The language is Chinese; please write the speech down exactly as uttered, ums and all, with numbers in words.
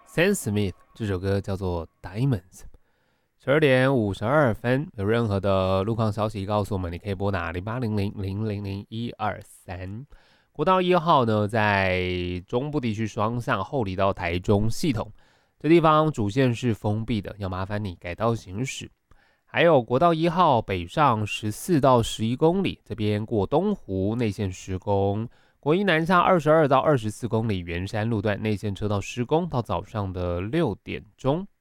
Sam Smith 这首歌叫做 Diamonds。十二点五十二分，有任何的路况消息告诉我们，你可以拨打零八零零零零零一二三。国道一号呢，在中部地区双向后里到台中系统，这地方主线是封闭的，要麻烦你改道行驶。还有国道一号北上十四到十一公里，这边过东湖内线施工。国一南下二十二到二十四公里，圆山路段内线车道施工到早上的六点钟。